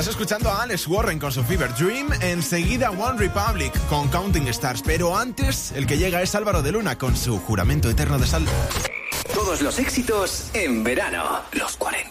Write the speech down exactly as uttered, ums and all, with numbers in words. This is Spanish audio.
Estás escuchando a Alex Warren con su Fever Dream. Enseguida One Republic con Counting Stars. Pero antes, el que llega es Álvaro de Luna con su Juramento Eterno de Sal. Todos los éxitos en verano. Los cuarenta.